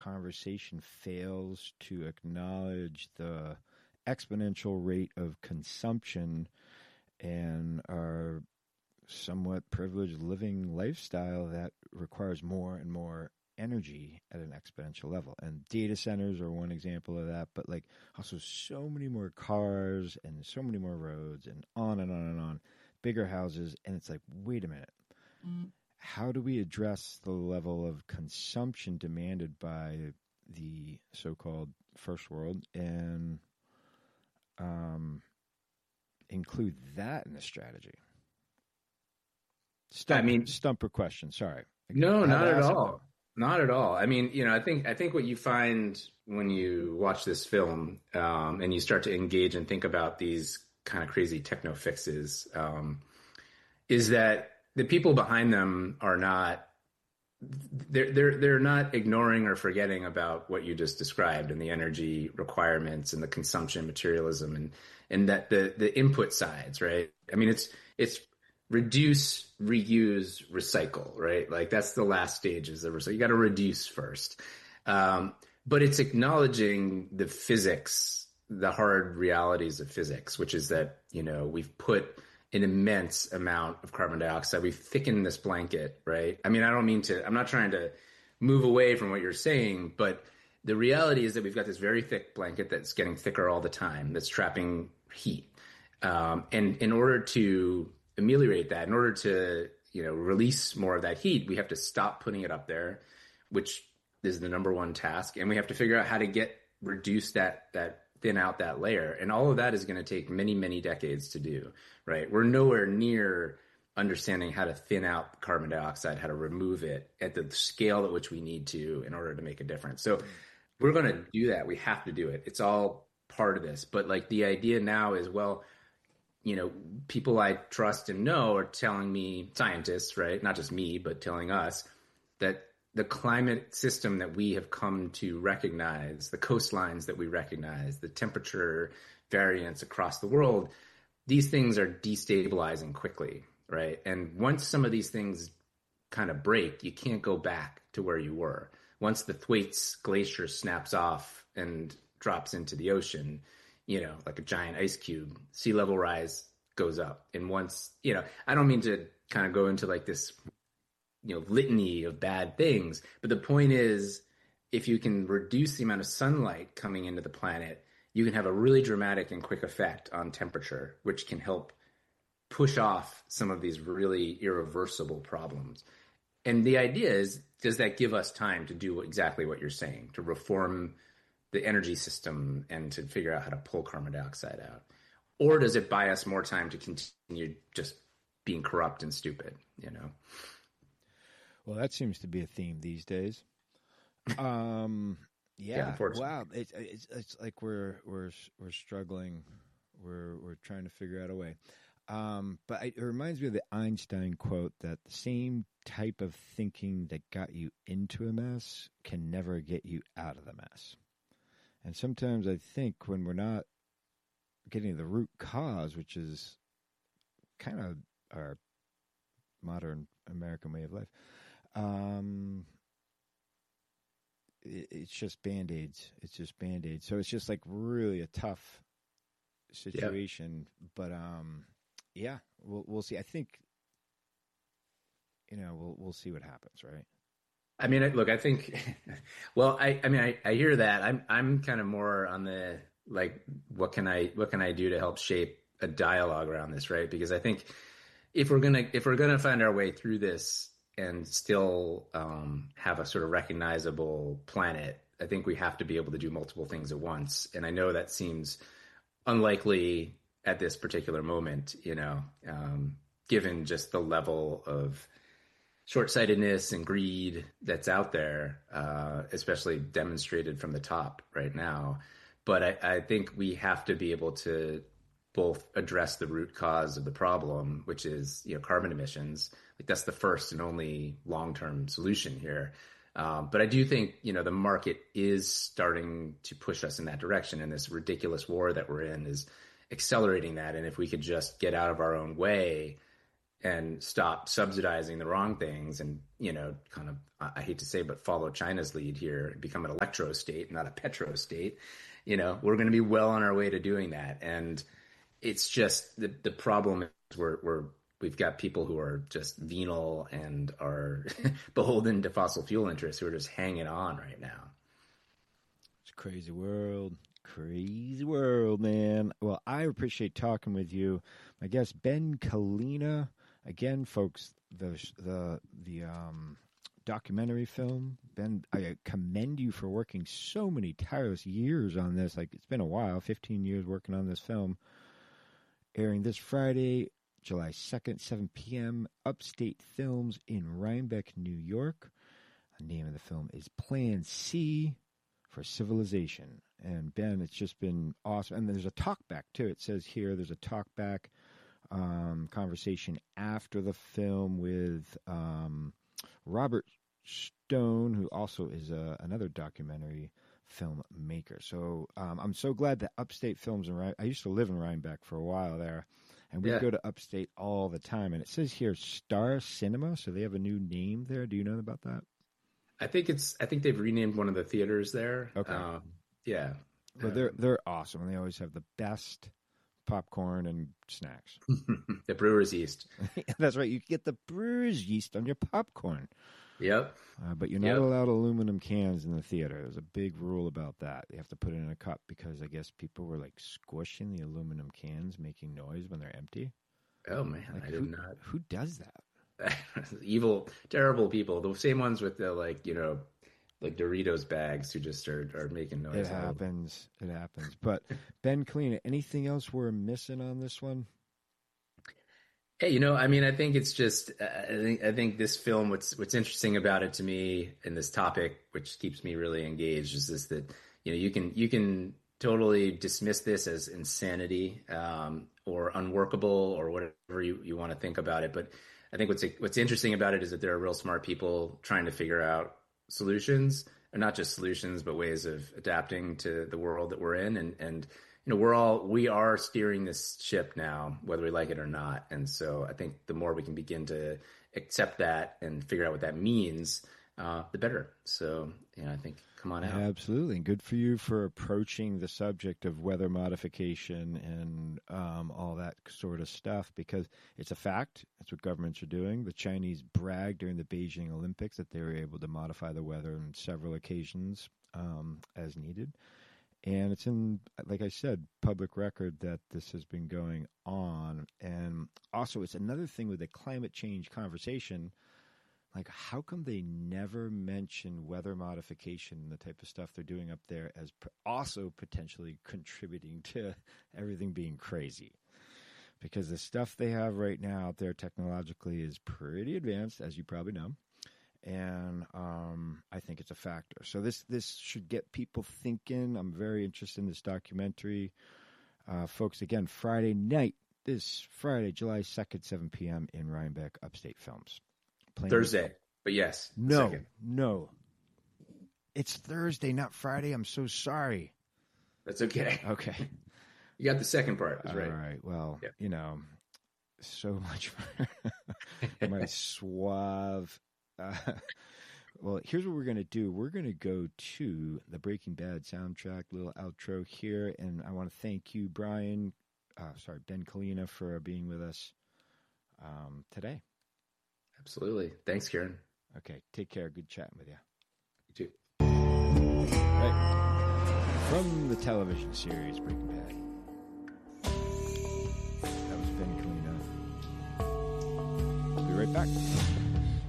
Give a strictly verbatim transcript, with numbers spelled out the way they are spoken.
conversation fails to acknowledge the exponential rate of consumption and our somewhat privileged living lifestyle that requires more and more energy at an exponential level. And data centers are one example of that, but like also so many more cars and so many more roads and on and on and on, bigger houses. And it's like, wait a minute. Mm. How do we address the level of consumption demanded by the so-called first world and um, include that in the strategy? Stump, I mean, stumper question. Sorry. No, not at all. Not at all. I mean, you know, I think I think what you find when you watch this film um, and you start to engage and think about these kind of crazy techno fixes um, is that the people behind them are not they're they're they're not ignoring or forgetting about what you just described and the energy requirements and the consumption materialism and and that the the input sides, right? I mean, it's it's reduce, reuse, recycle, right? Like that's the last stage is the recycle. You got to reduce first. Um, but it's acknowledging the physics, the hard realities of physics, which is that, you know, we've put an immense amount of carbon dioxide. We've thickened this blanket, right? I mean, I don't mean to, I'm not trying to move away from what you're saying, but the reality is that we've got this very thick blanket that's getting thicker all the time, that's trapping heat. Um, and in order to ameliorate that, in order to, you know, release more of that heat, we have to stop putting it up there, which is the number one task. And we have to figure out how to get, reduce that, that thin out that layer. And all of that is going to take many, many decades to do, right? We're nowhere near understanding how to thin out carbon dioxide, how to remove it at the scale at which we need to in order to make a difference. So we're going to do that. We have to do it. It's all part of this. But like the idea now is, well, you know, people I trust and know are telling me, scientists, right? Not just me, but telling us that the climate system that we have come to recognize, the coastlines that we recognize, the temperature variance across the world, these things are destabilizing quickly, right? And once some of these things kind of break, you can't go back to where you were. Once the Thwaites Glacier snaps off and drops into the ocean, you know, like a giant ice cube, sea level rise goes up. And once, you know, I don't mean to kind of go into like this, you know, litany of bad things, but the point is, if you can reduce the amount of sunlight coming into the planet, you can have a really dramatic and quick effect on temperature, which can help push off some of these really irreversible problems. And the idea is, does that give us time to do exactly what you're saying, to reform the energy system and to figure out how to pull carbon dioxide out? Or does it buy us more time to continue just being corrupt and stupid, you know? Well, that seems to be a theme these days. Um, yeah, yeah wow. It, it's it's like we're we're we're struggling. We're we're trying to figure out a way. Um, but it reminds me of the Einstein quote that the same type of thinking that got you into a mess can never get you out of the mess. And sometimes I think when we're not getting the root cause, which is kind of our modern American way of life, um, it, it's just Band-Aids. It's just Band-Aids. So it's just like really a tough situation. Yep. But um, yeah, we'll we'll see. I think, you know, we'll we'll see what happens, right? I mean, look, I think, well, I, I mean, I, I hear that. I'm, I'm kind of more on the, like, what can I, what can I do to help shape a dialogue around this, right? Because I think if we're going to, if we're going to find our way through this and still um, have a sort of recognizable planet, I think we have to be able to do multiple things at once. And I know that seems unlikely at this particular moment, you know, um, given just the level of short-sightedness and greed that's out there, uh, especially demonstrated from the top right now. But I, I think we have to be able to both address the root cause of the problem, which is, you know, carbon emissions. Like that's the first and only long-term solution here. Um, but I do think, you know, the market is starting to push us in that direction, and this ridiculous war that we're in is accelerating that. And if we could just get out of our own way and stop subsidizing the wrong things and, you know, kind of, I hate to say, but follow China's lead here and become an electro state, not a petro state, you know, we're going to be well on our way to doing that. And it's just the, the problem is we're, we're, we've got people who are just venal and are beholden to fossil fuel interests who are just hanging on right now. It's a crazy world. Crazy world, man. Well, I appreciate talking with you. My guest, Ben Kalina. Again, folks, the the the um, documentary film. Ben, I commend you for working so many tireless years on this. Like, it's been a while, fifteen years working on this film. Airing this Friday, July second, seven p.m., Upstate Films in Rhinebeck, New York. The name of the film is Plan C for Civilization. And Ben, it's just been awesome. And there's a talk back too. It says here there's a talk back um, conversation after the film with um, Robert Stone, who also is a, another documentary filmmaker. So um, I'm so glad that Upstate Films in Rhinebeck. I used to live in Rhinebeck for a while there, and we Yeah. go to Upstate all the time. And it says here Star Cinema, so they have a new name there. Do you know about that? I think it's, I think they've renamed one of the theaters there. Okay. Um, yeah. Well, they're they're awesome, and they always have the best popcorn and snacks. The Brewer's Yeast. That's right. You can get the brewer's yeast on your popcorn. Yep. Uh, but you're not Yep. allowed aluminum cans in the theater. There's a big rule about that. You have to put it in a cup because I guess people were like squishing the aluminum cans, making noise when they're empty. Oh man, Like, I who, did not. Who does that? Evil, terrible people. The same ones with the, like, you know, like Doritos bags who just are, are making noise. It happens. It happens. But Ben Kalina, anything else we're missing on this one? Hey, you know, I mean, I think it's just, uh, I think, I think this film, what's, what's interesting about it to me and this topic, which keeps me really engaged, is this, that, you know, you can, you can totally dismiss this as insanity, um, or unworkable or whatever you, you want to think about it. But I think what's, what's interesting about it is that there are real smart people trying to figure out solutions, and not just solutions, but ways of adapting to the world that we're in. And, and, you know, we're all, we are steering this ship now, whether we like it or not. And so I think the more we can begin to accept that and figure out what that means, uh, the better. So, you know, I think, come on out. Absolutely. And good for you for approaching the subject of weather modification and um, all that sort of stuff, because it's a fact. That's what governments are doing. The Chinese bragged during the Beijing Olympics that they were able to modify the weather on several occasions um, as needed. And it's in, like I said, public record that this has been going on. And also, it's another thing with the climate change conversation. Like, how come they never mention weather modification and the type of stuff they're doing up there as p- also potentially contributing to everything being crazy? Because the stuff they have right now out there technologically is pretty advanced, as you probably know. And um, I think it's a factor. So this this should get people thinking. I'm very interested in this documentary. Uh, folks, again, Friday night, this Friday, July second, seven p.m. in Rhinebeck, Upstate Films. Playing Thursday, but yes. No, second. no. It's Thursday, not Friday. I'm so sorry. That's okay. Okay. You got the second part. That's All right. right. Well, Yep. you know, so much for my suave. Uh, well, here's what we're going to do. We're going to go to the Breaking Bad soundtrack, little outro here. And I want to thank you, Brian, uh, sorry, Ben Kalina, for being with us um, today. Absolutely. Thanks, Kieran. Okay. Take care. Good chatting with you. You too. Right. From the television series Breaking Bad. That was Ben Kalina. We'll be right back.